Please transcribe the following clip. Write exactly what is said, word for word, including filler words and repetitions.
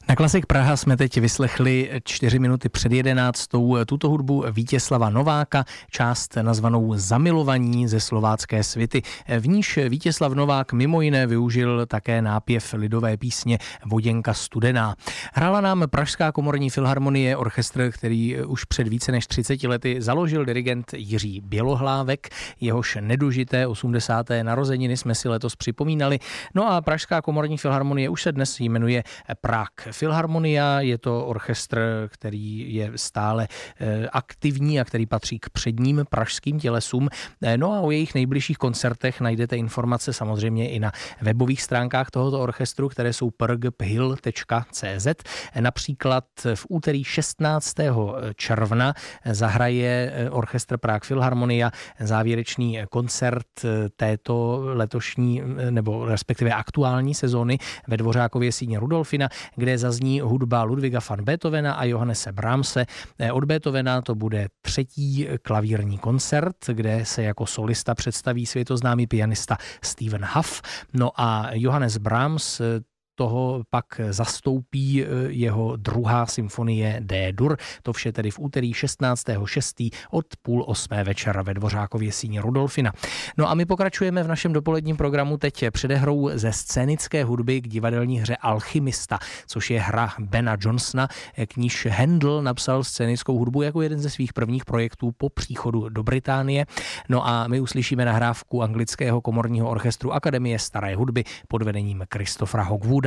Na Klasik Praha jsme teď vyslechli čtyři minuty před jedenáctou tuto hudbu Vítězslava Nováka, část nazvanou Zamilovaní ze slovácké svity. V níž Vítězslav Novák mimo jiné využil také nápěv lidové písně Voděnka studená. Hrála nám Pražská komorní filharmonie, orchestr, který už před více než třiceti lety založil dirigent Jiří Bělohlávek. Jehož nedožité osmdesáté narozeniny jsme si letos připomínali. No a Pražská komorní filharmonie už se dnes jmenuje Prague Filharmonia, je to orchestr, který je stále aktivní a který patří k předním pražským tělesům. No a o jejich nejbližších koncertech najdete informace samozřejmě i na webových stránkách tohoto orchestru, které jsou p r g p h i l tečka c z. Například v úterý šestnáctého června zahraje orchestr Prague Filharmonia závěrečný koncert této letošní nebo respektive aktuální sezóny ve Dvořákově síni Rudolfina, kde zazní hudba Ludwiga van Beethovena a Johannese Brahmse. Od Beethovena to bude třetí klavírní koncert, kde se jako solista představí světoznámý pianista Stephen Huff. No a Johannes Brahms toho pak zastoupí jeho druhá symfonie D-dur. To vše tedy v úterý šestnáctého šestého od půl osmé večer ve Dvořákově síni Rudolfina. No a my pokračujeme v našem dopoledním programu teď předehrou ze scénické hudby k divadelní hře Alchymista, což je hra Bena Johnsona, k níž Handel napsal scénickou hudbu jako jeden ze svých prvních projektů po příchodu do Británie. No a my uslyšíme nahrávku anglického komorního orchestru Akademie staré hudby pod vedením Christophera Hogwooda.